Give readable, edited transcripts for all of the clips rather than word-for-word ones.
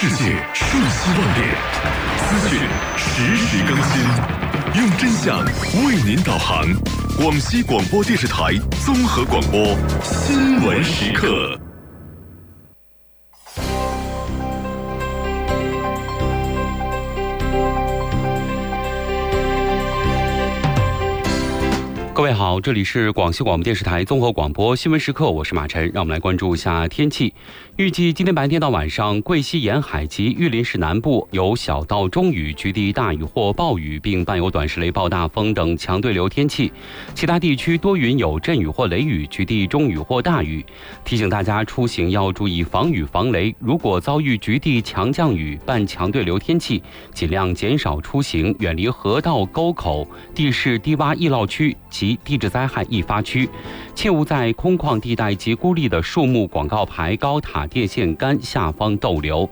世界瞬息万变，资讯实时更新，用真相为您导航。广西广播电视台综合广播新闻时刻。 各位好，这里是广西广播电视台综合广播新闻时刻，我是马晨。让我们来关注一下天气。预计今天白天到晚上，贵西沿海及玉林市南部有小到中雨，局地大雨或暴雨，并伴有短时雷暴大风等强对流天气。其他地区多云有阵雨或雷雨，局地中雨或大雨。提醒大家出行要注意防雨防雷，如果遭遇局地强降雨伴强对流天气，尽量减少出行，远离河道沟口、地势低洼易涝区及地质灾害易发区，切勿在空旷地带及孤立的树木、广告牌、高塔、电线杆下方逗留。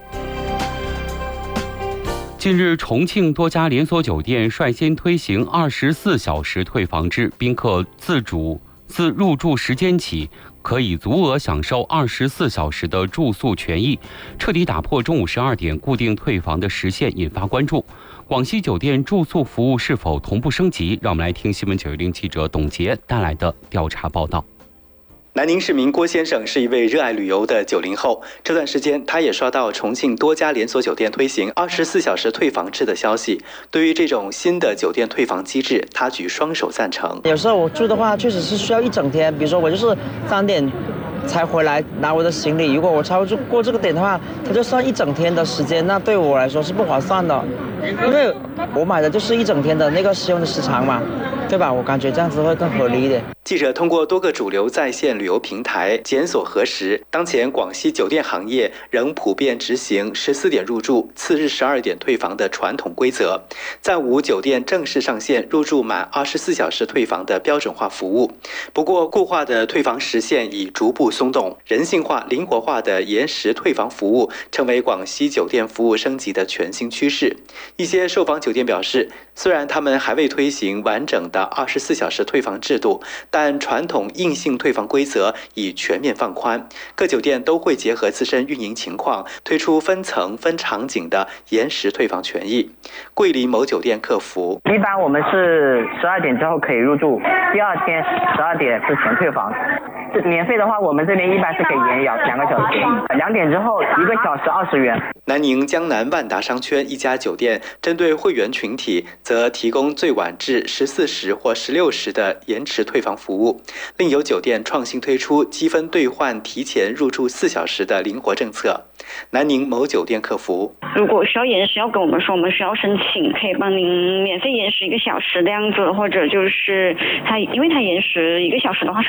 近日，重庆多家连锁酒店率先推行24小时退房制，宾客自入住时间起可以足额享受24小时的住宿权益，彻底打破中午12点固定退房的时限，引发关注。广西酒店住宿服务是否同步升级？让我们来听新闻910记者董杰带来的调查报道。 南宁市民郭先生是一位热爱旅游的90后，这段时间他也刷到重庆多家连锁酒店推行24小时退房制的消息。对于这种新的酒店退房机制，他举双手赞成。 有时候我住的话，确实是需要一整天，比如说我就是3点才回来拿我的行李，如果我超过这个点的话，它就算一整天的时间，那对我来说是不划算的，因为我买的就是一整天的那个使用的时长嘛，对吧？我感觉这样子会更合理一点。 记者通过多个主流在线旅游平台检索核实，当前广西酒店行业仍普遍执行14点入住、次日12点退房的传统规则，暂无酒店正式上线入住满24小时退房的标准化服务。不过，固化的退房时限已逐步松动，人性化、灵活化的延时退房服务成为广西酒店服务升级的全新趋势。一些受访酒店表示，虽然他们还未推行完整的24小时退房制度，但传统硬性退房规则已全面放宽，各酒店都会结合自身运营情况，推出分层分场景的延时退房权益。桂林某酒店客服： 一般我们是12点之后可以入住，第二天12点是全退房。免费的话，我们这边一般是可以延摇2个小时，2点之后1个小时20元。 南宁江南万达商圈一家酒店针对会员群体，则提供最晚至14时或16时的延迟退房服务。另有酒店创新推出积分兑换提前入住4小时的灵活政策。南宁某酒店客服： 如果需要延时，要跟我们说，我们需要申请，可以帮您免费延时1个小时的样子，或者就是因为它延时1个小时的话